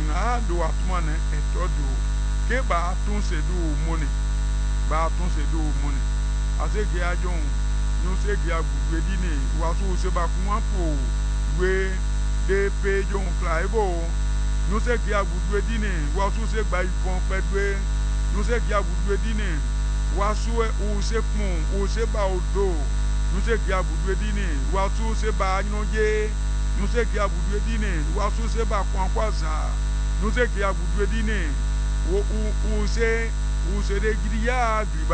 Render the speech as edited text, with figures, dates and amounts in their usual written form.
nga do atuma ne etodo ke ba tun se do money ba tun se do money ase ge ajon no se ge agudu edini wa so se ba kun apo we de pe jon klaibo no se ge agudu edini wa so se gba ifon pedwe no se ge agudu edini wa so o se kun o se ba odo no se ge agudu edini wa so se ba nyoje no se ge agudu edini wa so se ba kwankwaza no se ge agudu edini o se de gidiya